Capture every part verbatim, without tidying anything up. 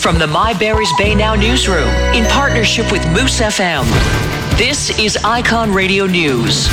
From the My Barry's Bay Now newsroom, in partnership with Moose F M, this is Icon Radio News.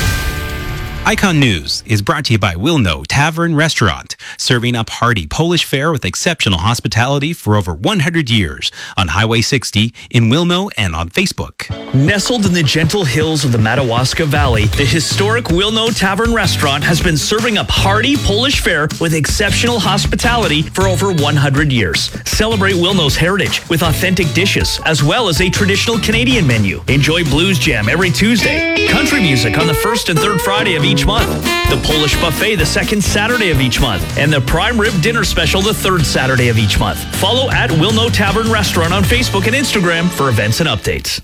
Icon News is brought to you by Wilno Tavern Restaurant, serving up hearty Polish fare with exceptional hospitality for over one hundred years on Highway sixty in Wilno and on Facebook. Nestled in the gentle hills of the Madawaska Valley, the historic Wilno Tavern Restaurant has been serving up hearty Polish fare with exceptional hospitality for over one hundred years. Celebrate Wilno's heritage with authentic dishes, as well as a traditional Canadian menu. Enjoy blues jam every Tuesday, country music on the first and third Friday of each each month, the Polish buffet the second Saturday of each month, and the prime rib dinner special the third Saturday of each month. Follow at Wilno Tavern Restaurant on Facebook and Instagram for events and updates.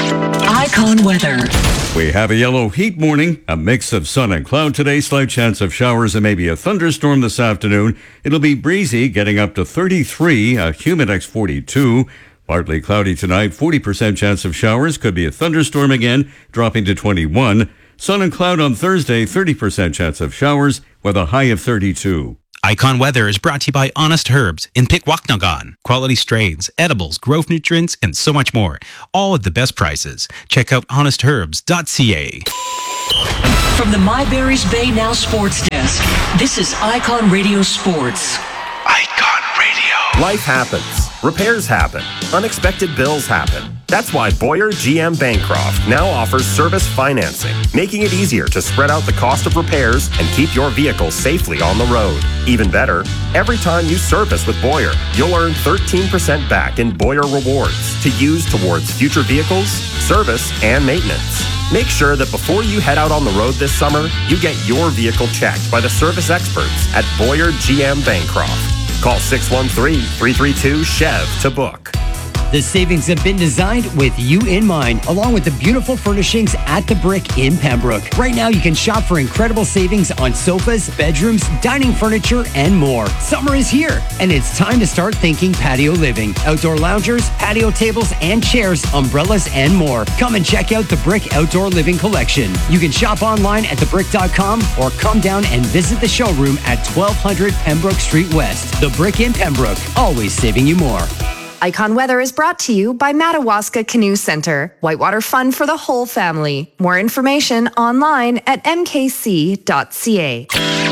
Icon weather. We have a yellow heat warning, a mix of sun and cloud today, slight chance of showers and maybe a thunderstorm this afternoon. It'll be breezy, getting up to thirty-three, a humid forty-two. Partly cloudy tonight, forty percent chance of showers, could be a thunderstorm again, dropping to twenty-one. Sun and cloud on Thursday, thirty percent chance of showers with a high of thirty-two. Icon Weather is brought to you by Honest Herbs in Pikwaknagan. Quality strains, edibles, growth nutrients, and so much more. All at the best prices. Check out honest herbs dot c a. From the My Barry's Bay Now Sports Desk, this is Icon Radio Sports. Icon Radio. Life happens. Repairs happen. Unexpected bills happen. That's why Boyer G M Bancroft now offers service financing, making it easier to spread out the cost of repairs and keep your vehicle safely on the road. Even better, every time you service with Boyer, you'll earn thirteen percent back in Boyer rewards to use towards future vehicles, service, and maintenance. Make sure that before you head out on the road this summer, you get your vehicle checked by the service experts at Boyer G M Bancroft. Call six one three, three three two, C H E V to book. The savings have been designed with you in mind, along with the beautiful furnishings at The Brick in Pembroke. Right now, you can shop for incredible savings on sofas, bedrooms, dining furniture, and more. Summer is here, and it's time to start thinking patio living. Outdoor loungers, patio tables and chairs, umbrellas, and more. Come and check out The Brick Outdoor Living Collection. You can shop online at the brick dot com or come down and visit the showroom at twelve hundred Pembroke Street West. The Brick in Pembroke, always saving you more. Icon Weather is brought to you by Madawaska Canoe Center. Whitewater fun for the whole family. More information online at m k c dot c a.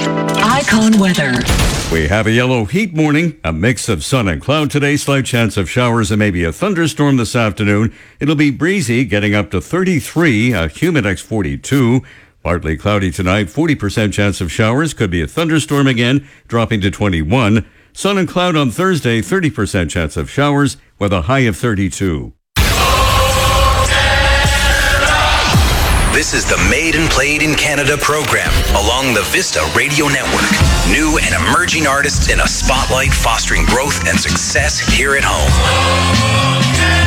Icon weather. We have a yellow heat warning, a mix of sun and cloud today, slight chance of showers and maybe a thunderstorm this afternoon. It'll be breezy, getting up to thirty-three, a humid forty-two. Partly cloudy tonight, forty percent chance of showers, could be a thunderstorm again, dropping to twenty-one. Sun and cloud on Thursday, thirty percent chance of showers with a high of thirty-two. This is the Made and Played in Canada program along the Vista Radio Network. New and emerging artists in a spotlight fostering growth and success here at home.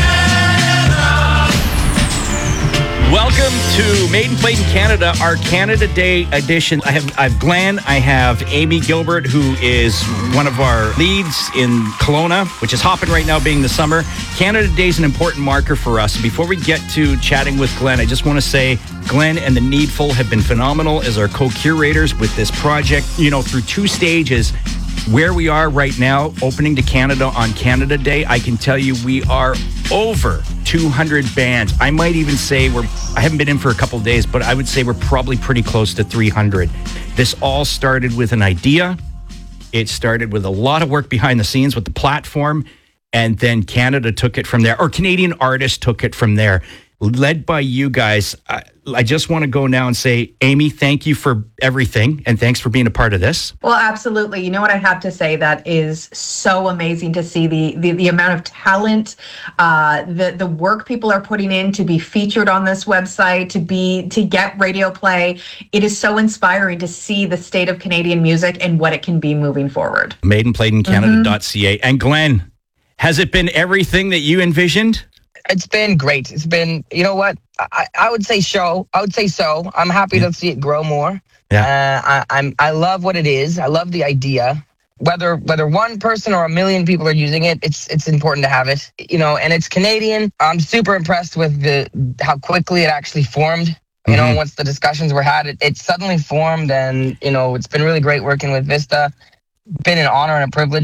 Welcome to Made and Played in Canada, our Canada Day edition. I have, I have Glenn, I have Amy Gilbert, who is one of our leads in Kelowna, which is hopping right now being the summer. Canada Day is an important marker for us. Before we get to chatting with Glenn, I just want to say Glenn and The Needful have been phenomenal as our co-curators with this project, you know, through two stages. Where we are right now, opening to Canada on Canada Day, I can tell you we are over two hundred bands. I might even say we're, I haven't been in for a couple of days, but I would say we're probably pretty close to three hundred. This all started with an idea. It started with a lot of work behind the scenes with the platform, and then Canada took it from there, or Canadian artists took it from there. Led by you guys. I, I just want to go now and say, Amy, thank you for everything, and thanks for being a part of this. Well, absolutely. You know what I have to say, that is so amazing to see the the, the amount of talent, uh, the the work people are putting in to be featured on this website, to be to get radio play. It is so inspiring to see the state of Canadian music and what it can be moving forward. made and played in canada dot c a. Mm-hmm. And Glenn, has it been everything that you envisioned? It's been great. It's been, you know what? I, I would say show. I would say so. I'm happy yeah. to see it grow more. Yeah. Uh, I, I'm. I love what it is. I love the idea. Whether whether one person or a million people are using it, it's it's important to have it. You know, and it's Canadian. I'm super impressed with the how quickly it actually formed. You mm-hmm. know, once the discussions were had, it, it suddenly formed, and you know, it's been really great working with Vista. Been an honor and a privilege.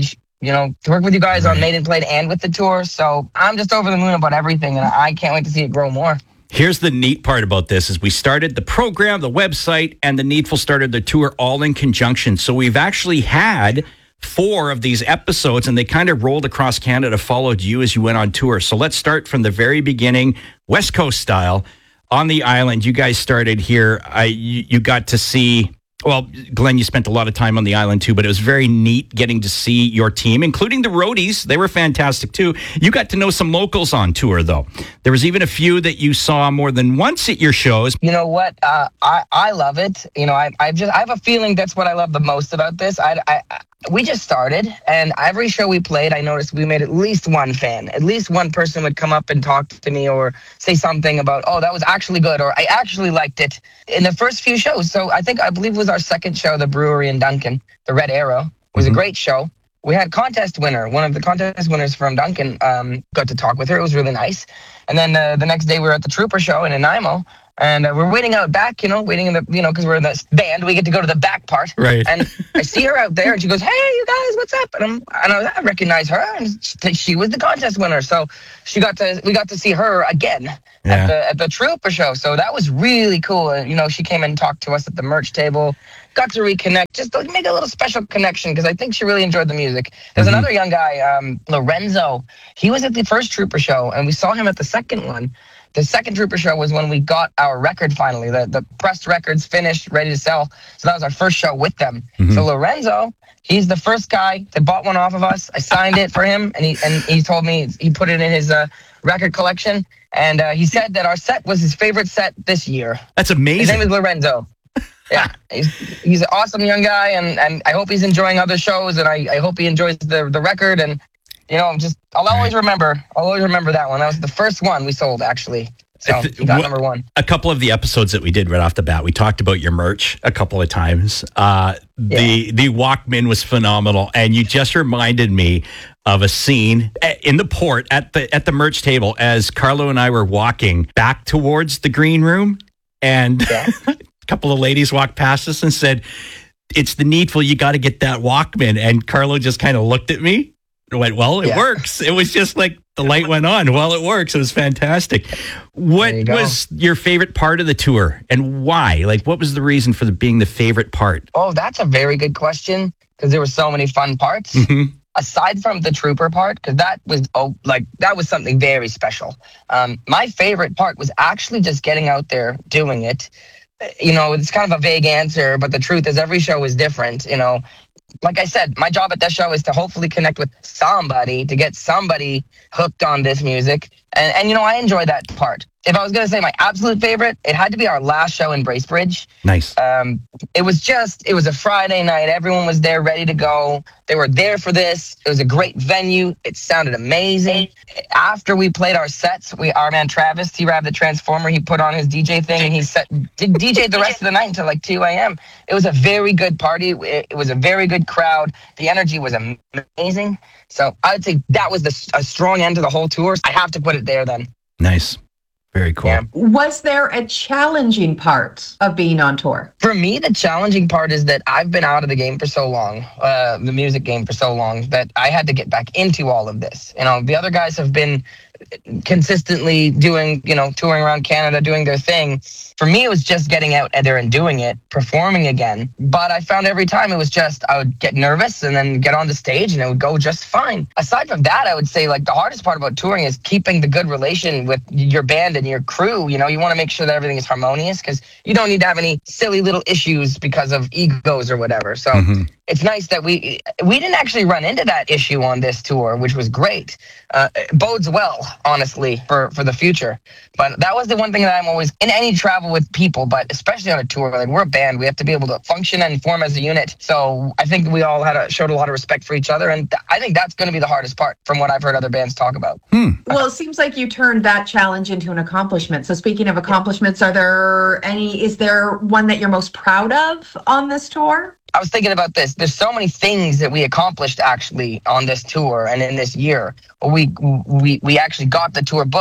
you know, to work with you guys on Made and Played and with the tour. So I'm just over the moon about everything, and I can't wait to see it grow more. Here's the neat part about this is we started the program, the website, and the Needful started the tour all in conjunction. So we've actually had four of these episodes, and they kind of rolled across Canada, followed you as you went on tour. So let's start from the very beginning, West Coast style. On the island, you guys started here. I, you, you got to see... Well, Glenn, you spent a lot of time on the island too, but it was very neat getting to see your team, including the roadies. They were fantastic too. You got to know some locals on tour, though. There was even a few that you saw more than once at your shows. You know what? Uh, I I love it. You know, I I just I have a feeling that's what I love the most about this. I I. I We just started, and every show we played, I noticed we made at least one fan. At least one person would come up and talk to me or say something about, oh, that was actually good, or I actually liked it in the first few shows. So I think, I believe it was our second show, the Brewery in Duncan, the Red Arrow. It was mm-hmm. a great show. We had contest winner. One of the contest winners from Duncan um, got to talk with her. It was really nice. And then uh, the next day we were at the Trooper show in Nanaimo. And uh, we're waiting out back, you know, waiting in the, you know, because we're in this band, we get to go to the back part. Right. And I see her out there, and she goes, "Hey, you guys, what's up?" And I'm, and I, I recognize her, and she, she was the contest winner. So she got to, we got to see her again yeah. at the at the Trooper show. So that was really cool. And, you know, she came and talked to us at the merch table, got to reconnect, just to make a little special connection, because I think she really enjoyed the music. There's mm-hmm. another young guy, um, Lorenzo. He was at the first Trooper show, and we saw him at the second one. The second Trooper show was when we got our record finally. The the pressed record's finished, ready to sell. So that was our first show with them. Mm-hmm. So Lorenzo, he's the first guy that bought one off of us. I signed it for him, and he and he told me he put it in his uh, record collection. And uh, he said that our set was his favorite set this year. That's amazing. His name is Lorenzo. Yeah, he's, he's an awesome young guy, and, and I hope he's enjoying other shows, and I, I hope he enjoys the the record. And you know, just I'll always right. remember. I'll always remember that one. That was the first one we sold, actually. So he got number one. A couple of the episodes that we did right off the bat, we talked about your merch a couple of times. Uh, the yeah. the Walkman was phenomenal, and you just reminded me of a scene in the port at the at the merch table as Carlo and I were walking back towards the green room, and yeah. a couple of ladies walked past us and said, "It's the Needful. You got to get that Walkman." And Carlo just kind of looked at me and went, "Well, it yeah. works." It was just like the light went on. Well, it works. It was fantastic. What you was your favorite part of the tour, and why? Like, what was the reason for the, being the favorite part? Oh, that's a very good question, because there were so many fun parts. Mm-hmm. Aside from the Trooper part, because that was oh, like that was something very special. Um, my favorite part was actually just getting out there doing it. You know, it's kind of a vague answer, but the truth is every show is different. You know, like I said, my job at that show is to hopefully connect with somebody, to get somebody hooked on this music. And, and you know, I enjoy that part. If I was going to say my absolute favorite, it had to be our last show in Bracebridge. Nice. Um, it was just, it was a Friday night. Everyone was there ready to go. They were there for this. It was a great venue. It sounded amazing. After we played our sets, we our man Travis, T-Rab the Transformer, he put on his D J thing, and he set, did D J'd the rest of the night until like two a.m. It was a very good party. It, it was a very good crowd. The energy was amazing. So I would say that was the, a strong end to the whole tour. I have to put it there then. Nice. Very cool. Yeah. Was there a challenging part of being on tour? For me, the challenging part is that I've been out of the game for so long, uh, the music game for so long, that I had to get back into all of this. You know, the other guys have been consistently doing, you know, touring around Canada, doing their thing. For me, it was just getting out there and doing it, performing again. But I found every time it was just, I would get nervous and then get on the stage and it would go just fine. Aside from that, I would say like the hardest part about touring is keeping the good relation with your band and your crew. You know, you want to make sure that everything is harmonious, because you don't need to have any silly little issues because of egos or whatever. So mm-hmm. it's nice that we, we didn't actually run into that issue on this tour, which was great. Uh, it bodes well, honestly, for, for the future. But that was the one thing that I'm always, in any travel with people, but especially on a tour, like we're a band, we have to be able to function and form as a unit. So I think we all had a, showed a lot of respect for each other. And th- I think that's going to be the hardest part from what I've heard other bands talk about. Hmm. Well, it seems like you turned that challenge into an accomplishment. So speaking of accomplishments, are there any, is there one that you're most proud of on this tour? I was thinking about this. There's so many things that we accomplished actually on this tour and in this year. We we we actually got the tour booked.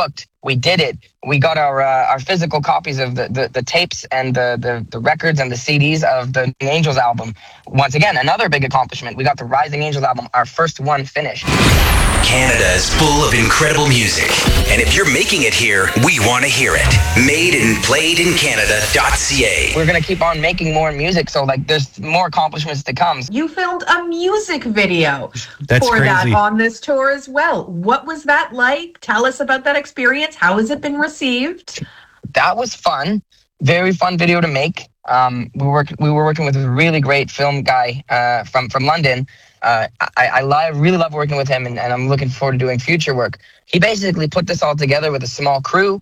we did it. We got our uh, our physical copies of the, the, the tapes and the, the, the records and the C Ds of the Angels album. Once again, another big accomplishment. We got the Rising Angels album, our first one, finished. Canada is full of incredible music. And if you're making it here, we want to hear it. made and played in canada dot c a. We're going to keep on making more music, so like there's more accomplishments to come. You filmed a music video That's for crazy. that on this tour as well. What was that like? Tell us about that experience. How has it been received? That was fun. Very fun video to make. Um, we work we were working with a really great film guy uh, from from London. Uh, I, I li- really love working with him, and, and I'm looking forward to doing future work. He basically put this all together with a small crew.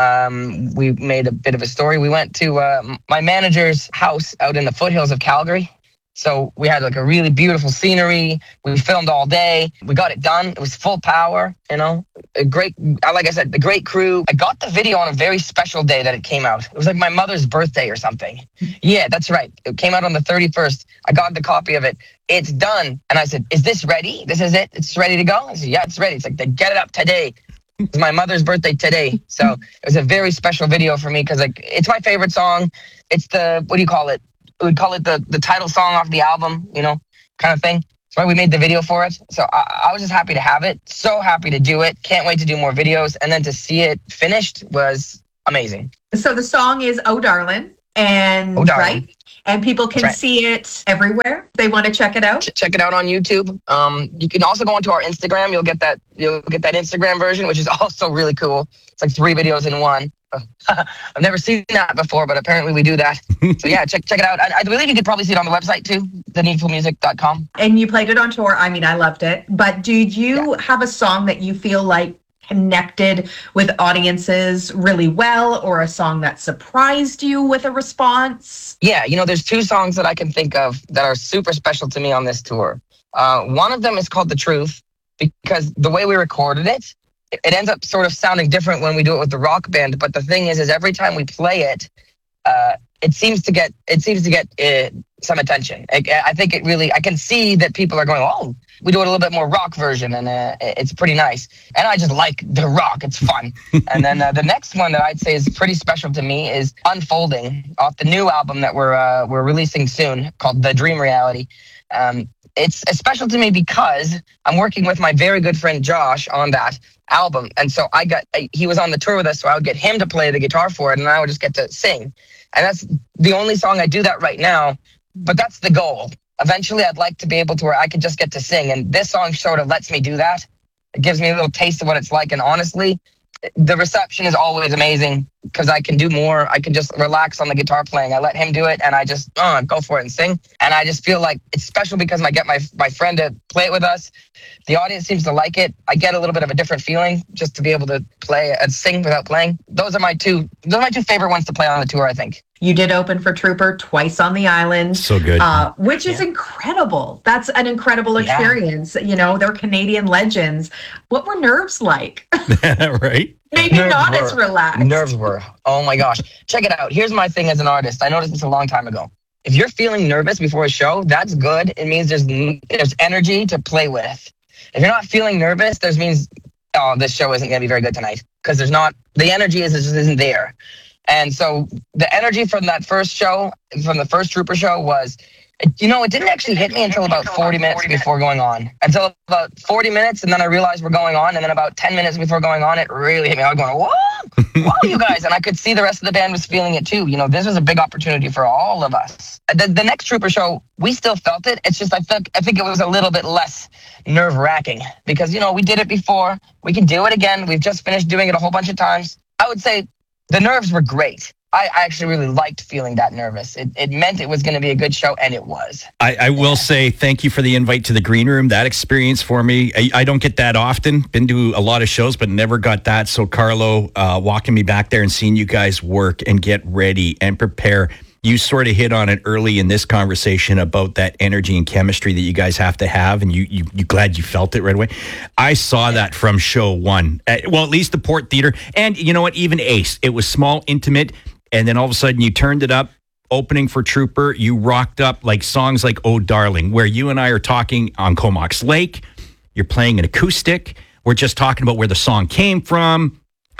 Um, we made a bit of a story. We went to uh, my manager's house out in the foothills of Calgary. So we had like a really beautiful scenery. We filmed all day. We got it done. It was full power, you know, a great, like I said, the great crew. I got the video on a very special day that it came out. It was like my mother's birthday or something. Yeah, that's right. It came out on the thirty-first. I got the copy of it. It's done. And I said, is this ready? This is it? It's ready to go? I said, yeah, it's ready. It's like, they get it up today. It's my mother's birthday today. So it was a very special video for me because like it's my favorite song. It's the, what do you call it? We would call it the, the title song off the album, you know, kind of thing. That's why we made the video for it. So I, I was just happy to have it. So happy to do it. Can't wait to do more videos. And then to see it finished was amazing. So the song is Oh Darling. And Oh, Darling. right? And people can Right. see it everywhere. They want to check it out. Ch- Check it out on YouTube. Um, you can also go onto our Instagram. You'll get that. You'll get that Instagram version, which is also really cool. It's like three videos in one. I've never seen that before, but apparently we do that. So yeah, check check it out. I, I believe you could probably see it on the website too, the needful music dot com. And you played it on tour. I mean, I loved it. But did you have a song that you feel like connected with audiences really well, or a song that surprised you with a response? Yeah, you know, there's two songs that I can think of that are super special to me on this tour. Uh, one of them is called The Truth, because the way we recorded it, it ends up sort of sounding different when we do it with the rock band. But the thing is, is every time we play it, uh, it seems to get it seems to get uh, some attention. I, I think it really, I can see that people are going, oh, we do it a little bit more rock version, and uh, it's pretty nice. And I just like the rock; it's fun. And then uh, the next one that I'd say is pretty special to me is Unfolding, off the new album that we're uh, we're releasing soon, called The Dream Reality. Um, it's special to me because I'm working with my very good friend Josh on that album, and so I got he was on the tour with us, so I would get him to play the guitar for it, and I would just get to sing. And that's the only song I do that right now, but that's the goal. Eventually, I'd like to be able to where I could just get to sing, and this song sort of lets me do that. It gives me a little taste of what it's like, and honestly, the reception is always amazing because I can do more. I can just relax on the guitar playing. I let him do it, and I just uh, go for it and sing. And I just feel like it's special because I get my my friend to play it with us. The audience seems to like it. I get a little bit of a different feeling just to be able to play and sing without playing. Those are my two. Those are my two favorite ones to play on the tour, I think. You did open for Trooper twice on the island. So good. Uh, which is yeah. incredible. That's an incredible experience. Yeah. You know, they're Canadian legends. What were nerves like? Right? Maybe nerves not were, as relaxed. Nerves were. Oh my gosh. Check it out. Here's my thing as an artist. I noticed this a long time ago. If you're feeling nervous before a show, that's good. It means there's there's energy to play with. If you're not feeling nervous, that means, oh, this show isn't going to be very good tonight. Because there's not, the energy is, just isn't there. And so the energy from that first show, from the first Trooper show was, you know, it didn't actually hit me until about forty minutes before going on. Until about forty minutes, and then I realized we're going on, and then about ten minutes before going on, it really hit me. I was going, whoa, whoa, you guys. And I could see the rest of the band was feeling it too. You know, this was a big opportunity for all of us. The, the next Trooper show, we still felt it. It's just I think, I think it was a little bit less nerve-wracking because, you know, we did it before. We can do it again. We've just finished doing it a whole bunch of times. I would say the nerves were great. I actually really liked feeling that nervous. It, it meant it was going to be a good show, and it was. I, I will say thank you for the invite to the green room. That experience for me, I, I don't get that often. Been to a lot of shows, but never got that. So Carlo, uh, walking me back there and seeing you guys work and get ready and prepare. You sort of hit on it early in this conversation about that energy and chemistry that you guys have to have, and you you you glad you felt it right away. I saw that from show one. Uh, well, at least the Port Theatre, and you know what? Even Ace. It was small, intimate, and then all of a sudden you turned it up. Opening for Trooper, you rocked up like songs like "Oh Darling," where you and I are talking on Comox Lake. You're playing an acoustic. We're just talking about where the song came from.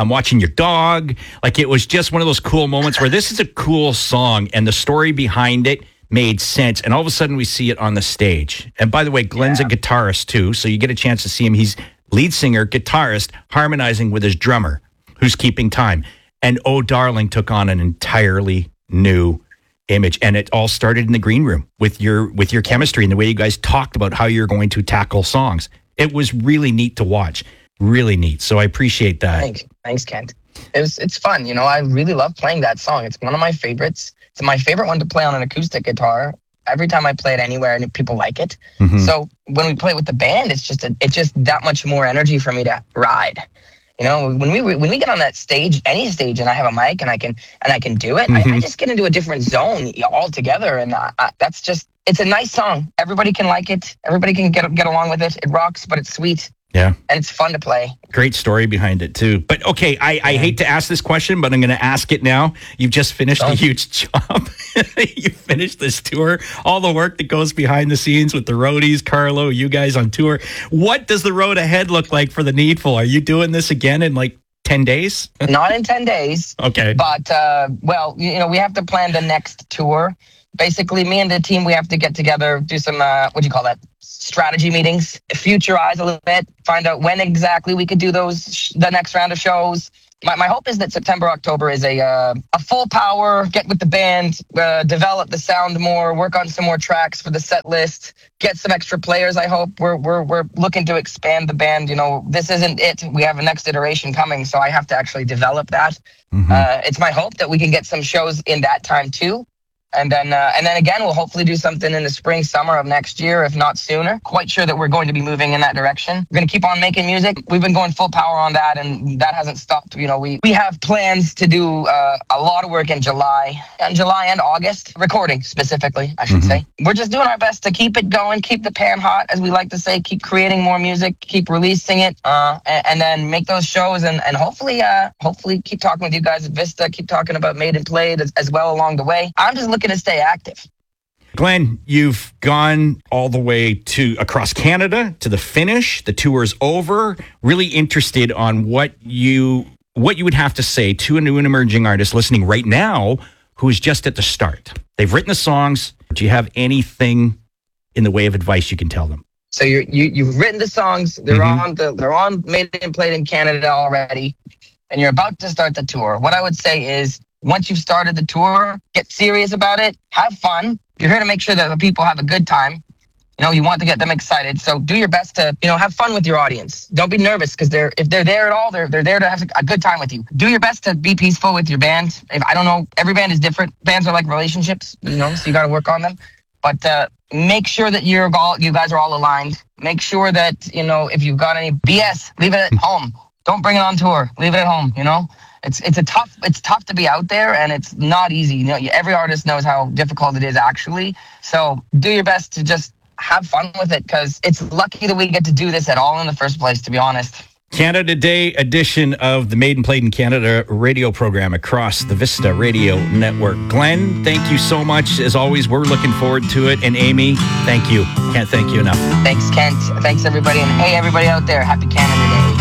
I'm watching your dog. Like, it was just one of those cool moments where this is a cool song and the story behind it made sense. And all of a sudden we see it on the stage. And by the way, Glenn's yeah. a guitarist too. So you get a chance to see him. He's lead singer, guitarist, harmonizing with his drummer, who's keeping time. And Oh Darling took on an entirely new image. And it all started in the green room with your with your chemistry and the way you guys talked about how you're going to tackle songs. It was really neat to watch. Really neat. So I appreciate that. Thanks, Thanks Kent. It was, it's fun. You know, I really love playing that song. It's one of my favorites. It's my favorite one to play on an acoustic guitar. Every time I play it anywhere and people like it. Mm-hmm. So when we play with the band, it's just a, it's just that much more energy for me to ride. You know, when we when we get on that stage, any stage, and I have a mic and I can and I can do it, mm-hmm. I, I just get into a different zone altogether, and I, I, that's just it's a nice song. Everybody can like it. Everybody can get get along with it. It rocks, but it's sweet. Yeah. And it's fun to play. Great story behind it, too. But, okay, I, I hate to ask this question, but I'm going to ask it now. You've just finished oh. a huge job. You finished this tour, all the work that goes behind the scenes with the roadies, Carlo, you guys on tour. What does the road ahead look like for the Needful? Are you doing this again in, like, ten days? Not in ten days. Okay. But, uh, well, you know, we have to plan the next tour. Basically, me and the team, we have to get together, do some, uh, what do you call that? Strategy meetings, futurize a little bit, find out when exactly we could do those, sh- the next round of shows. My, my hope is that September, October is a uh, a full power, get with the band, uh, develop the sound more, work on some more tracks for the set list, get some extra players, I hope. We're, we're, we're looking to expand the band. You know, this isn't it. We have a next iteration coming, so I have to actually develop that. Mm-hmm. Uh, it's my hope that we can get some shows in that time too. And then, uh, and then again, we'll hopefully do something in the spring, summer of next year, if not sooner. Quite sure that we're going to be moving in that direction. We're going to keep on making music. We've been going full power on that, and that hasn't stopped. You know, we, we have plans to do uh, a lot of work in July, in July and August, recording specifically, I should mm-hmm. say. We're just doing our best to keep it going, keep the pan hot, as we like to say, keep creating more music, keep releasing it, uh, and, and then make those shows, and, and hopefully, uh, hopefully keep talking with you guys at Vista, keep talking about Made and Played as, as well along the way. I'm just looking to stay active. Glenn, you've gone all the way to across Canada to the finish. The tour's over. Really interested on what you what you would have to say to a new and emerging artist listening right now who is just at the start. They've written the songs. Do you have anything in the way of advice you can tell them? So you're, you you've written the songs. They're mm-hmm. on the they're on Made and Played in Canada already, and you're about to start the tour. What I would say is, once you've started the tour, get serious about it. Have fun. You're here to make sure that the people have a good time. You know, you want to get them excited. So do your best to, you know, have fun with your audience. Don't be nervous, because they're if they're there at all, they're they're there to have a good time with you. Do your best to be peaceful with your band. If I don't know, every band is different. Bands are like relationships, you know, so you got to work on them. But uh, make sure that you're all, you guys are all aligned. Make sure that, you know, if you've got any B S, leave it at home. Don't bring it on tour. Leave it at home, you know? It's it's a tough it's tough to be out there, and it's not easy. You know, every artist knows how difficult it is actually. So do your best to just have fun with it, because it's lucky that we get to do this at all in the first place, to be honest. Canada Day edition of the Made and Played in Canada radio program across the Vista Radio Network. Glenn, thank you so much. As always, we're looking forward to it. And Amy, thank you. Can't thank you enough. Thanks, Kent. Thanks, everybody. And hey, everybody out there, happy Canada Day.